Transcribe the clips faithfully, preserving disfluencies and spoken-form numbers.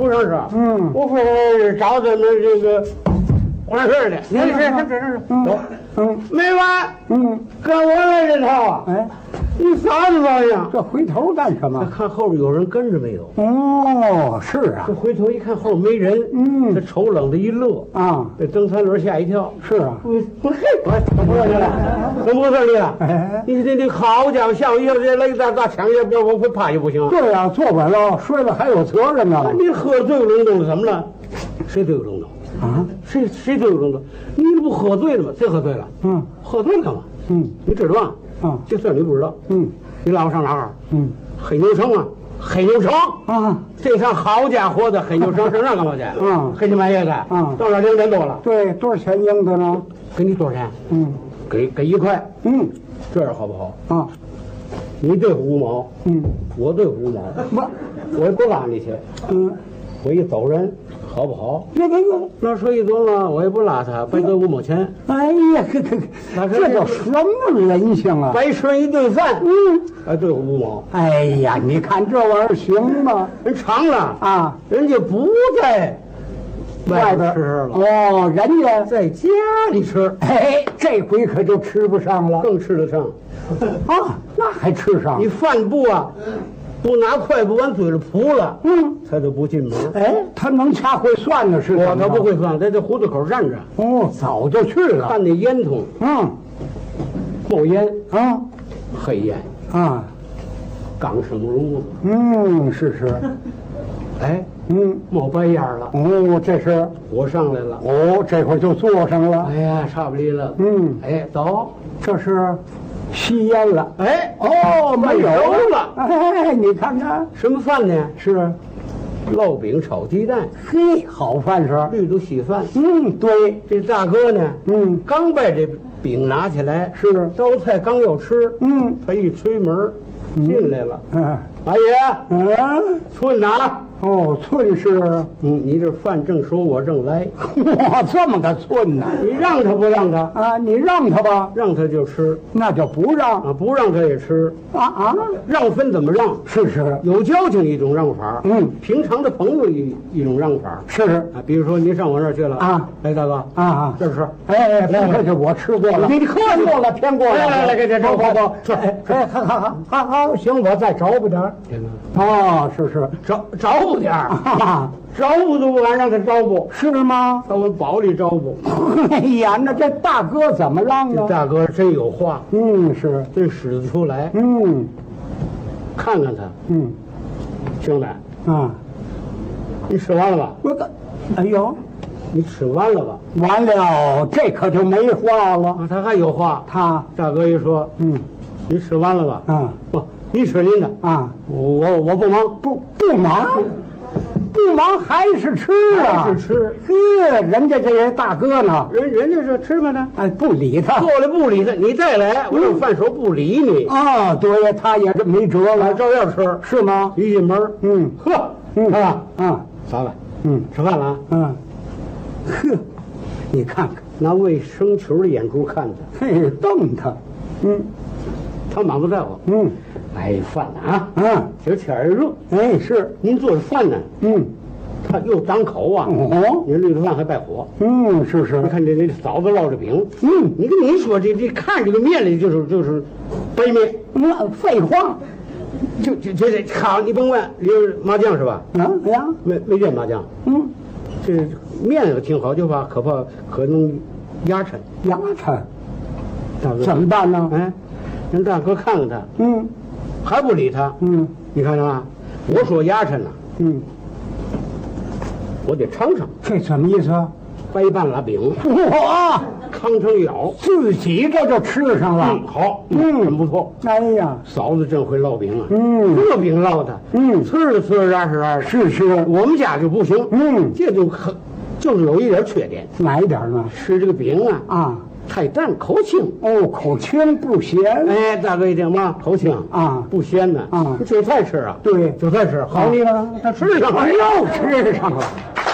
不成事。嗯，我非找他们这个管事的。你是是是是，走。嗯，没完。嗯，跟我来这套。哎，你啥子方向？这回头干什么？看后边有人跟着没有？哦，是啊。这回头一看后边没人，嗯，这瞅冷的一乐啊，这蹬三轮吓一跳。是啊。我我我怎么去了？怎么回事了？哎，你你你好家伙，吓我一跳！这来个大大枪也不要我会怕也不行。对呀，坐稳了，摔了还有责任呢。你喝醉隆咚的怎么了？谁醉隆咚？啊，谁谁醉隆咚？你不喝醉了吗？谁喝醉了？嗯，喝醉了干嘛？嗯，你知道吗？啊，这事你不知道。嗯，你拉我上哪儿？嗯，黑牛城啊，黑牛城啊，这上好家伙的黑牛城上那干嘛去？嗯，黑天半夜的。嗯，到那两点多了。对，多少钱应的呢？给你多少钱？嗯，给给一块。嗯，这样好不好？啊，你对付五毛。嗯，我对付五毛。我我也不拉你去。嗯，我一走人。好不好？那那个那说一琢磨，我也不拉他，白得五毛钱。哎呀，这这这叫什么人性啊！白吃一顿饭，嗯，哎，对五毛。哎呀，你看这玩意儿行吗？人尝了啊，人家不在外边吃了，哦，人家在家里吃。哎，这回可就吃不上了，更吃得上。啊，那还吃上？你饭不啊？不拿筷子往嘴里扑了，嗯，他就不进门。哎，他能掐会算的是我，他不会算，在这胡子口站着。哦，早就去了。看那烟囱，嗯，冒烟啊，黑烟啊，刚生炉子，嗯，是是。哎，嗯，冒白烟了。哦，这是火上来了。哦，这会儿就坐上了。哎呀，差不离了。嗯，哎，走，这是。吸烟了，哎，哦，没有了，哎，你看看什么饭呢？是烙饼炒鸡蛋，嘿，好饭食，绿豆稀饭。嗯，对，这大哥呢，嗯，刚把这饼拿起来，是刀菜刚要吃，嗯，他一推门进来了，嗯，大爷，嗯，寸哪？哦，寸是，嗯，你这饭正熟，我正来。哇，这么个寸呢？你让他不让他啊？你让他吧，让他就吃，那叫不让啊，不让他也吃啊啊！让分怎么让？是是，有交情一种让法，嗯，平常的朋友一一种让法，是是啊。比如说您上我那儿去了啊，来大哥啊啊，这是，哎，来这是我吃过了，你喝过了，偏过了，来来来，给这找找找，哎哎，好好好好好，行，我再找补点儿。哦，是是，找找。补点儿，招呼都不敢让他招呼，是吗？到我包里招呼。哎呀，那这大哥怎么让啊？这大哥真有话，嗯，是真使得出来，嗯，看看他，嗯，兄弟啊，你吃完了吧？我的，哎呦，你吃完了吧？完了，这可就没话了。啊，他还有话，他大哥一说，嗯，你吃完了吧？啊，不。你吃您的啊，我我不忙，不不忙，不忙还是吃啊，还是吃。呵，人家这人大哥呢，人人家是吃吧呢，哎，不理他，过来不理他，你再来，我这饭手不理你啊。对，他也是没辙了，照样吃，是吗？一进门，嗯，呵，嗯啊啊，嫂子，嗯，吃饭了啊，嗯，呵，你看看拿卫生球的眼珠看他，嘿，瞪他，嗯，他满不在乎，嗯。哎，饭呢啊，嗯，这天儿热，哎，是您做的饭呢，嗯，它又长口啊，哦，你绿豆饭还败火，嗯，是是，你看这这嫂子烙着饼，嗯，你跟你说这这看这个面里就是就是白面，那废话，就就就这好，你甭问，里麻酱是吧？啊，哎呀，没没见麻酱，嗯，这面也挺好，就怕可怕可能压沉，压沉，大哥怎么办呢？哎，让大哥看看他，嗯。还不理他，嗯，你看着吧，我说牙碜了，嗯，我得尝尝，这什么意思啊？掰半拉饼，哇，康成咬，自己这就吃上了，嗯，好，嗯，真不错。哎呀，嫂子真会烙饼啊，嗯，这饼烙的，嗯，呲儿呲儿拉是拉，是是，我们家就不行，嗯，这就很，就是有一点缺点，哪一点呢？吃这个饼啊，啊。太淡，口轻哦，口轻不咸。哎，大哥一听嘛，口轻啊，不咸呢啊，韭菜吃啊，对，韭菜吃，好厉害，他吃上了，又吃上了。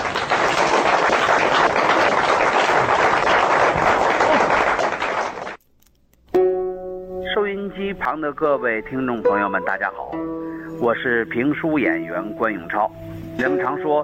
收音机旁的各位听众朋友们，大家好，我是评书演员关永超。人们常说